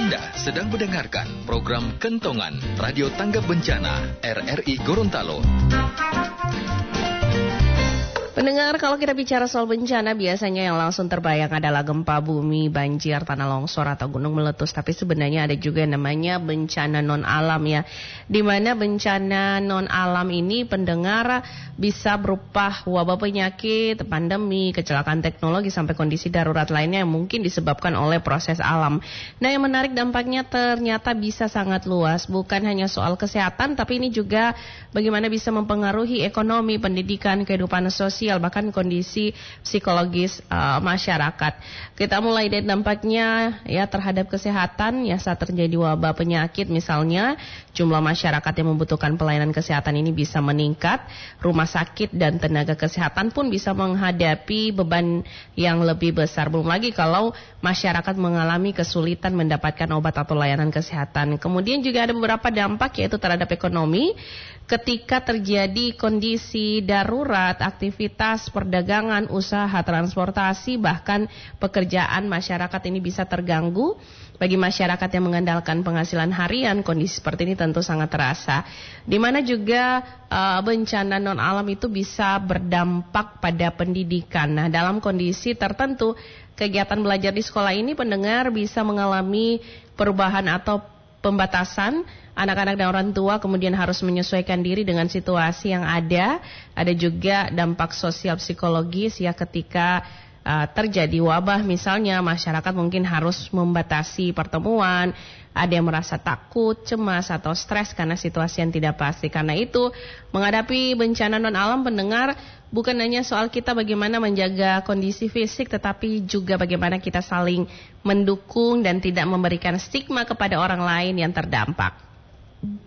Anda sedang mendengarkan program Kentongan Radio Tanggap Bencana RRI Gorontalo. Pendengar, kalau kita bicara soal bencana, biasanya yang langsung terbayang adalah gempa bumi, banjir, tanah longsor, atau gunung meletus. Tapi sebenarnya ada juga yang namanya bencana non-alam ya. Di mana bencana non-alam ini, pendengar, bisa berupa wabah penyakit, pandemi, kecelakaan teknologi, sampai kondisi darurat lainnya yang mungkin disebabkan oleh proses alam. Nah, yang menarik dampaknya ternyata bisa sangat luas. Bukan hanya soal kesehatan, tapi ini juga bagaimana bisa mempengaruhi ekonomi, pendidikan, kehidupan sosial, bahkan kondisi psikologis masyarakat. Kita mulai dari dampaknya ya terhadap kesehatan ya, saat terjadi wabah penyakit misalnya, jumlah masyarakat yang membutuhkan pelayanan kesehatan ini bisa meningkat, rumah sakit dan tenaga kesehatan pun bisa menghadapi beban yang lebih besar. Belum lagi kalau masyarakat mengalami kesulitan mendapatkan obat atau layanan kesehatan. Kemudian juga ada beberapa dampak yaitu terhadap ekonomi. Ketika terjadi kondisi darurat, aktivitas perdagangan, usaha, transportasi, bahkan pekerjaan masyarakat ini bisa terganggu. Bagi masyarakat yang mengandalkan penghasilan harian, kondisi seperti ini tentu sangat terasa. Di mana juga bencana non-alam itu bisa berdampak pada pendidikan. Nah, dalam kondisi tertentu, kegiatan belajar di sekolah ini pendengar bisa mengalami perubahan atau pembatasan. Anak-anak dan orang tua kemudian harus menyesuaikan diri dengan situasi yang ada. Ada juga dampak sosial psikologis ya, ketika terjadi wabah misalnya, masyarakat mungkin harus membatasi pertemuan. Ada yang merasa takut, cemas atau stres karena situasi yang tidak pasti. Karena itu menghadapi bencana non-alam, pendengar, bukan hanya soal kita bagaimana menjaga kondisi fisik, tetapi juga bagaimana kita saling mendukung dan tidak memberikan stigma kepada orang lain yang terdampak.